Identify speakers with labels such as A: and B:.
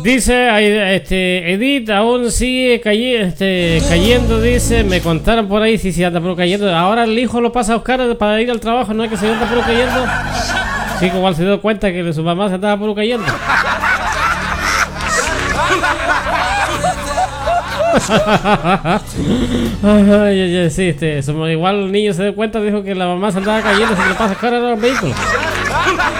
A: Dice Edith, aún sigue cayendo, dice, me contaron por ahí, sí, anda puro cayendo. Ahora el hijo lo pasa a buscar para ir al trabajo, no es que se anda puro cayendo. Sí, igual se dio cuenta que su mamá se andaba puro cayendo. Ay, sí, igual el niño se dio cuenta, dijo que la mamá se andaba cayendo, se le pasa cara a los vehículos.